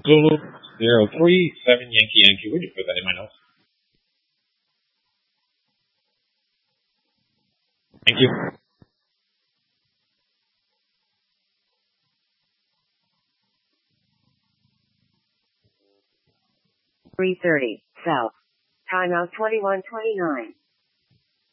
Zulu 037 Yankee Yankee. We just put that in my notes. Thank you. 3:30 South. Timeout 21:29.